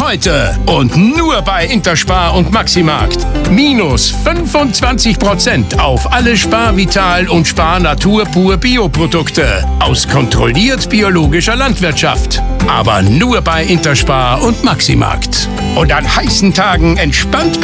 heute und nur bei Interspar und Maximarkt. Minus 25% auf alle Spar Vital und Spar Natur Pur Bioprodukte aus kontrolliert biologischer Landwirtschaft. Aber nur bei Interspar und Maximarkt. Und an heißen Tagen entspannt